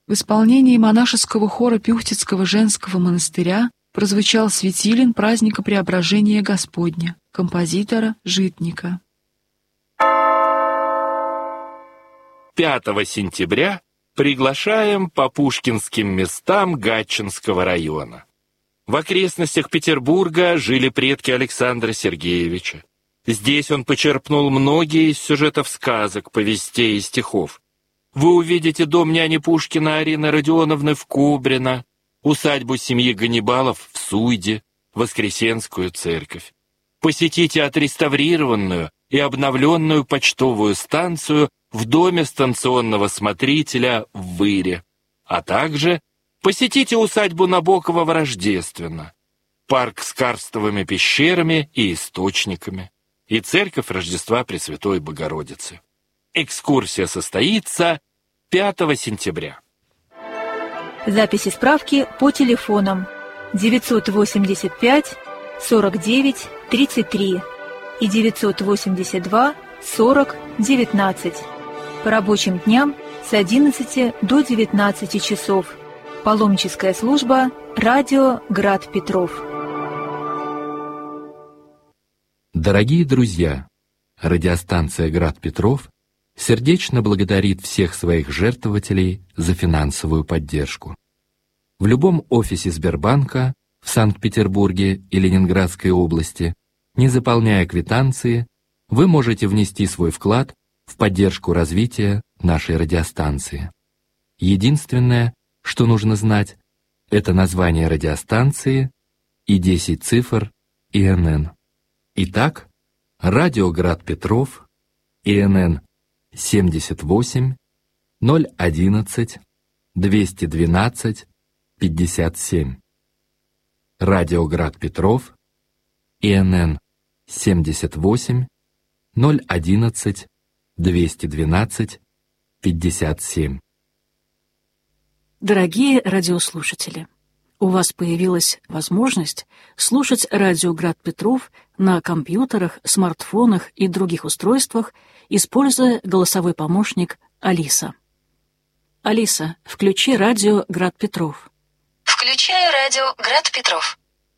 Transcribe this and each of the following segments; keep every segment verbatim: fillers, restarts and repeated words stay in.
В исполнении монашеского хора Пюхтицкого женского монастыря прозвучал светилин праздника Преображения Господня, композитора Житника. пятого сентября приглашаем по пушкинским местам Гатчинского района. В окрестностях Петербурга жили предки Александра Сергеевича. Здесь он почерпнул многие из сюжетов сказок, повестей и стихов. Вы увидите дом няни Пушкина Арины Родионовны в Кубрино, усадьбу семьи Ганнибалов в Суйде, Воскресенскую церковь. Посетите отреставрированную и обновленную почтовую станцию в доме станционного смотрителя в Выре, а также посетите усадьбу Набокова в Рождественно, парк с карстовыми пещерами и источниками и церковь Рождества Пресвятой Богородицы. Экскурсия состоится пятого сентября. Записи справки по телефонам девятьсот восемьдесят пять сорок девять тридцать три и девятьсот восемьдесят два сорок девятнадцать. По рабочим дням с одиннадцати до девятнадцати часов. Паломническая служба «Радио Град Петров». Дорогие друзья, радиостанция «Град Петров» сердечно благодарит всех своих жертвователей за финансовую поддержку. В любом офисе Сбербанка в Санкт-Петербурге и Ленинградской области, не заполняя квитанции, вы можете внести свой вклад в поддержку развития нашей радиостанции. Единственное, что нужно знать, это название радиостанции и десять цифр И Н Н. Итак, радио Град Петров, И Н Н семьдесят восемь ноль одиннадцать двести двенадцать пятьдесят семь. Радио Град Петров, И Н Н семьдесят восемь ноль одиннадцать двести двенадцать пятьдесят семь. Дорогие радиослушатели, у вас появилась возможность слушать радио Град Петров на компьютерах, смартфонах и других устройствах, используя голосовой помощник Алиса. Алиса, включи радио Град Петров. Включаю радио Град Петров.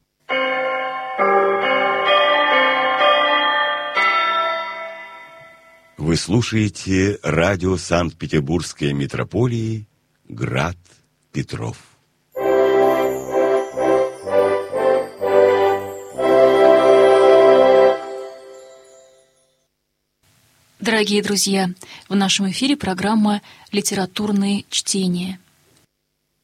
Вы слушаете радио Санкт-Петербургской метрополии Град Петров. Дорогие друзья, в нашем эфире программа «Литературные чтения».